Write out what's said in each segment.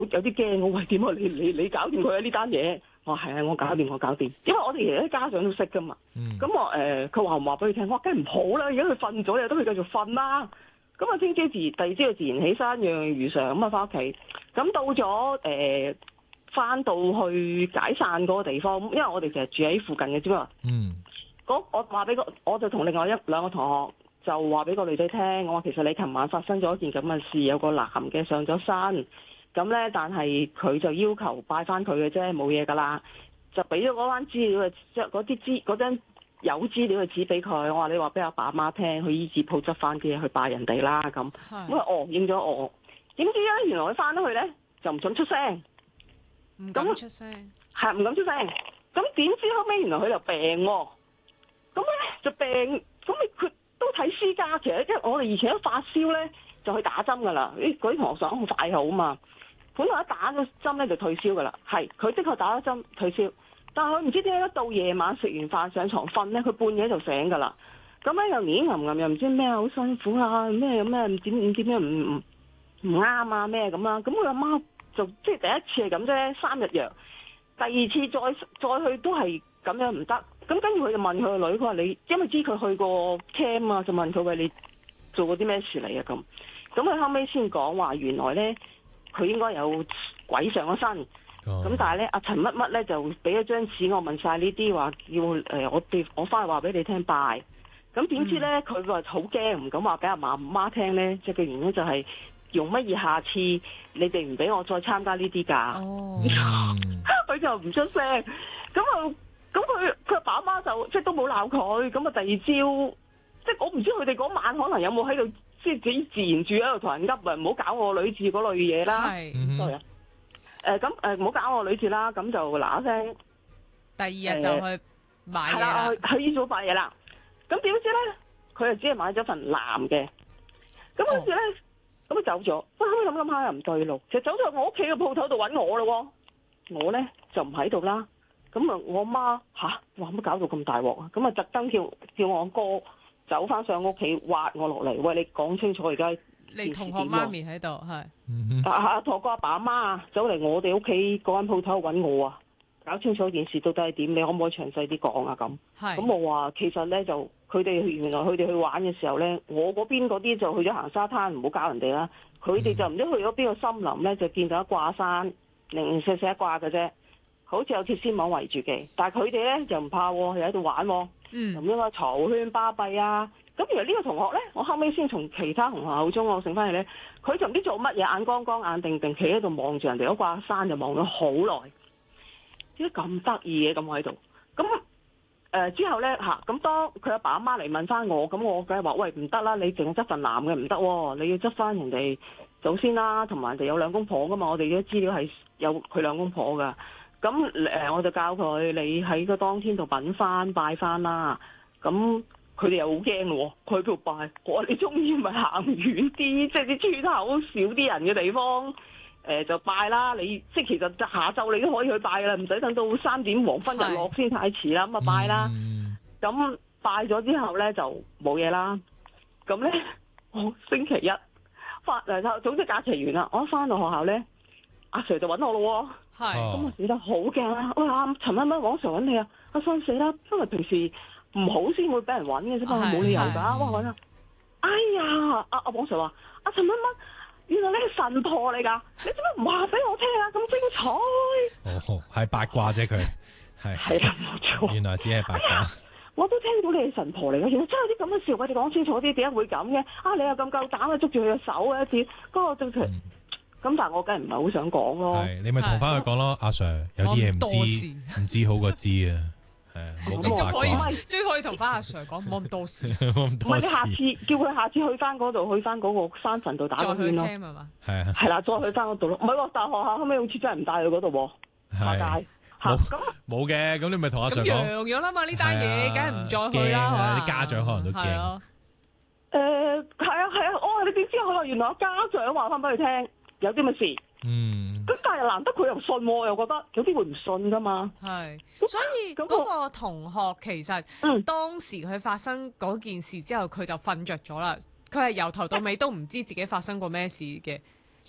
有啲驚，我喂點啊？你搞掂佢啊呢單嘢？我話係啊，我搞掂，因為我哋其實啲家長都識噶嘛。咁我佢話唔話俾佢聽，我話梗係唔好啦，而家佢瞓咗，你都佢繼續瞓啦。咁啊，聽朝第二朝自然起身，樣樣如常咁啊，翻屋企。咁到咗翻到去解散嗰個地方，因為我哋其實住喺附近嘅啫嘛。我話俾我就同另外兩個同學就話俾個女仔聽，我話其實你琴晚發生咗一件咁嘅事，有個男嘅上咗身。咁咧，但係佢就要求拜翻佢嘅啫，冇嘢噶啦，就俾咗嗰班資料嘅，即係嗰張有資料嘅紙俾佢。我話你話俾阿爸阿媽聽，去醫治鋪執翻啲嘢去拜人哋啦咁。咁佢應咗我，點知咧原來佢翻咗去咧就唔准出聲， 唔敢出聲， 係唔敢出聲。咁點知後尾原來佢就病喎，咁咧就病，咁佢都睇私家。其實因為我哋以前一發燒咧就去打針噶啦，嗰啲同學上好快好嘛。本來一打咗針咧就退燒噶啦，係佢的確打咗針退燒，但係佢唔知點解一到夜晚食完飯上床瞓咧，佢半夜就醒噶啦。咁咧又黏吟吟，又唔知咩好辛苦啊，咩唔點樣唔啱啊咩咁啊。咁佢阿媽就即係第一次係咁啫，3日藥，第二次再去都係咁樣唔得。咁跟住佢就問佢個女，佢話你因為知佢去過 camp 啊，就問佢喂，你做過啲咩事嚟啊咁。咁佢後尾先講話原來咧。佢應該有鬼上咗身，咁但係咧阿陳乜乜咧就俾咗張紙我問晒呢啲話叫我翻去話俾你聽拜，咁點知咧佢話好驚唔敢話俾阿媽聽咧，即係嘅原因就係用乜嘢下次你哋唔俾我再參加呢啲㗎，佢就唔出聲，咁佢阿爸阿媽就即係都冇鬧佢，咁啊第二朝即係我唔知佢哋嗰晚可能有冇喺度。即係自己自然住喺度同人噏啊，唔好搞我女字嗰類嘢啦。係唔好搞我女字啦。咁就嗱一聲， 第二日就去買嘢啦。 去醫組買嘢啦。咁點知咧，佢就只係買咗份藍嘅。咁跟住咧，咁佢走咗。後尾諗下又唔對路，就走咗我屋企嘅鋪頭度揾我咯。我咧就唔喺度啦。咁啊，我媽話乜搞到咁大鑊啊？咁啊，特登叫我哥。走翻上屋企挖我落嚟，喂，你講清楚而家你同學媽咪喺度係， 同個阿爸阿媽啊走嚟我哋屋企嗰間鋪頭揾我啊，搞清楚件事到底係點，你可唔可以詳細啲講啊咁？咁我話其實咧就原來佢哋去玩嘅時候咧，我嗰邊嗰啲就去咗行沙灘，唔好搞人哋啦。佢哋就唔知去咗邊個森林咧，就見到一掛山，零零舍舍一掛嘅啫，好似有鐵絲網圍住嘅，但係佢哋咧就唔怕，又喺度玩。咁樣啊，嘈喧巴閉啊！咁原來呢個同學咧，我後尾先從其他同學口中我醒翻嚟咧，佢就唔知做乜嘢，眼光光、眼定定，企喺度望住人哋嗰掛山，就望咗好耐。點解咁得意嘅咁喺度？咁之後咧咁當佢阿爸阿媽嚟問翻我，咁我梗係話喂唔得啦，你淨係執份藍嘅唔得喎，你要執翻人哋祖先啦，同埋人哋有兩公婆噶嘛，我哋啲資料係有佢兩公婆噶。咁我就教佢，你喺個當天度品翻拜翻啦。咁佢哋又好驚喎，佢喺度拜。我話你中意咪行遠啲，即係啲村口少啲人嘅地方，就拜啦。你即係其實下晝你都可以去拜啦，唔使等到3點黃昏日落先太遲啦。咁啊拜啦。咁拜咗之後咧就冇嘢啦。咁咧我星期一總之假期完啦，我一翻到學校咧。阿 Sir 就揾我咯，咁我死得好驚啦！喂，陳乜乜黃 Sir 揾你啊！阿生死啦，因為平時唔好先會俾人揾嘅啫嘛，冇理由㗎。哇揾啊！哎呀，阿黃 Sir 話：阿陳乜乜，原來你係神婆嚟㗎！你做乜唔話俾我聽啊？咁精彩！ 係八卦啫，佢係啦，冇錯。 原來只係八卦。 我都聽到你係神婆嚟嘅，原來真係有啲咁嘅事，我哋講清楚啲，點解會咁嘅？你又咁夠膽啊，捉住佢嘅手啊一次，嗰個仲咁但係我梗係唔係好想講咯。 係你咪同翻佢講咯，阿 Sir 有啲嘢唔知好過知啊。係冇咁八卦。 最可以同翻阿 Sir 講，唔好咁多事。 唔係你下次叫佢下次去翻嗰度，去翻嗰個山墳度打個圈咯。 係嘛？ 係啊。 係啦，再去翻嗰度咯。唔係喎，但係學校後尾好似真係唔帶去嗰度喎。 係。冇嘅，咁你咪同阿 Sir 講。 咁揚咗啦嘛，呢單嘢梗係唔再去啦。 啲家長可能都驚。 係啊，你點知佢話原來家長話翻俾佢聽。有啲乜事？咁但係難得佢又信喎，又覺得有啲會唔信噶嘛？ 係，所以嗰個同學其實當時佢發生嗰件事之後，佢就瞓着咗啦。佢係由頭到尾都唔知自己發生過咩事嘅，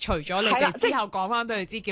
除咗你哋之後講翻俾佢知，